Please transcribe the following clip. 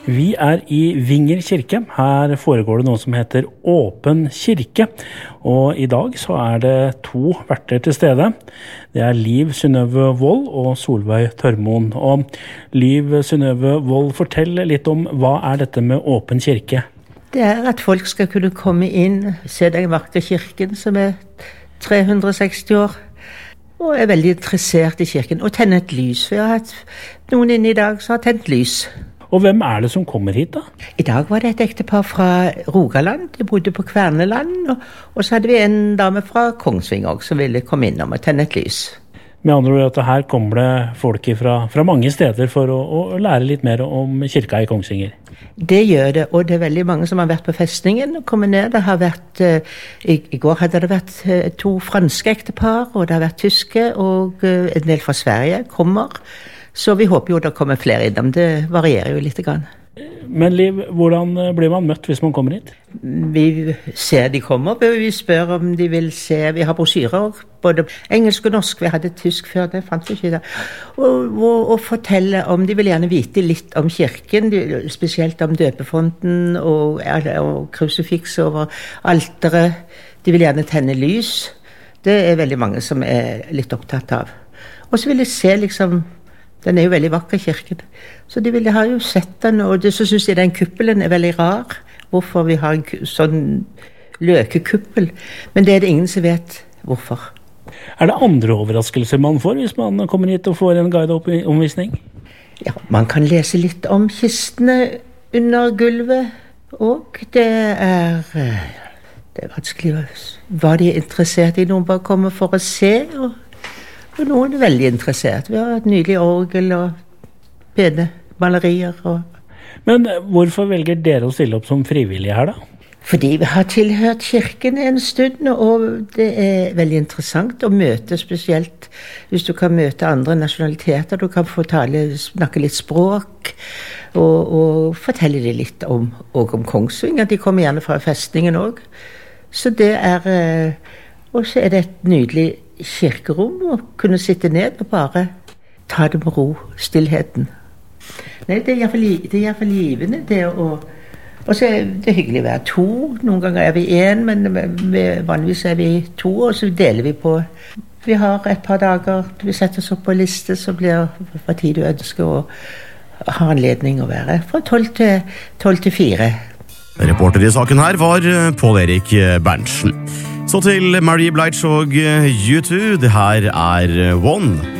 Vi i Vinger kirke. Her foregår det noe som heter Åpen kirke. Og i dag så det 2 verter til stede. Det Liv Synnøve Wold og Solveig Tørmoen. Og Liv Synnøve Wold, fortell litt om hva dette med Åpen kirke? Det at folk skal kunne komme inn, se den vakre kirken som 360 år, og veldig interessert i kirken, og tenne et lys. For jeg har hatt noen inne i dag som har tent lys. Og hvem det som kommer hit da? I dag var det et ektepar fra Rogaland, de bodde på Kverneland, og så hadde vi en dame fra Kongsving også, som ville komme innom og tenne et lys. Med andre ord at her kommer det folk fra mange steder for å lære litt mer om kirka i Kongsvinger. Det gjør det, og det veldig mange som har vært på festningen og kommet ned. Det har vært, i går hadde det vært 2 franske ektepar, og det har vært tyske, og en del fra Sverige kommer. Så vi håper jo det kommer flere innom. Det varierer jo litt grann. Men Liv, hvordan blir man møtt hvis man kommer hit? Vi ser de kommer, vi spør om de vil se. Vi har brosjyrer, både engelsk og norsk. Vi hadde tysk før, det fant vi ikke det. Og fortelle om, de vil gjerne vite litt om kirken, spesielt om døpefonten og krusifiks over alteret. De vil gjerne tenne lys. Det veldig mange som litt opptatt av. Og så vil de se liksom, den jo veldig vakker kirken, så de har jo sett den, og så synes jeg den kuppelen veldig rar, hvorfor vi har en sånn løkekuppel, men det det ingen som vet hvorfor. Det andre overraskelser man får hvis man kommer hit og får en guideomvisning? Ja, man kan lese litt om kistene under gulvet, og det vanskelig. Var de interessert i noen bare kommer for å se, og noen veldig interessert. Vi har et nydelig orgel og pene malerier. Men hvorfor velger dere å stille opp som frivillige her da? Fordi vi har tilhørt kirken en stund, og det veldig interessant å møte, spesielt hvis du kan møte andre nasjonaliteter. Du kan få snakke litt språk, og fortelle dem litt om Kongsvinger. De kommer gjerne fra festningen også. Så det og så det et nydelig kirkerom, og kunne sitte ned og bare ta det med ro, stillheten. Nei, det i hvert fall givende, det og så det hyggelig å være 2. Noen ganger vi 1, men vanligvis vi 2, og så deler vi på. Vi har et par dager, vi setter oss opp på liste, så blir hva tid du ønsker å ha anledning å være, fra 12 til 4. Reporter i saken her var Pål Erik Berntsen. Så til Mary Blige og U2, det her One.